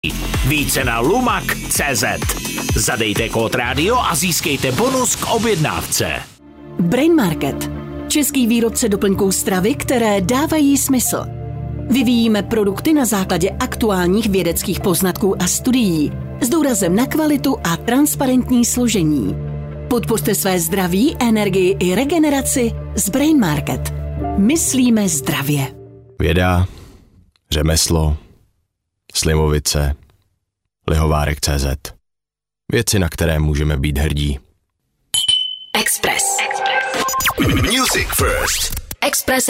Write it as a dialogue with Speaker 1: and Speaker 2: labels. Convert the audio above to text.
Speaker 1: Více na lumak.cz. Zadejte kód rádio a získejte bonus k objednávce.
Speaker 2: Brain Market. Český výrobce doplňků stravy, které dávají smysl. Vyvíjíme produkty na základě aktuálních vědeckých poznatků a studií s důrazem na kvalitu a transparentní složení. Podpořte své zdraví, energii i regeneraci s Brain Market. Myslíme zdravě.
Speaker 3: Věda, řemeslo, Slimovice, Lihovárek.cz. Věci, na které můžeme být hrdí.
Speaker 2: Express.
Speaker 4: Music First.
Speaker 2: Express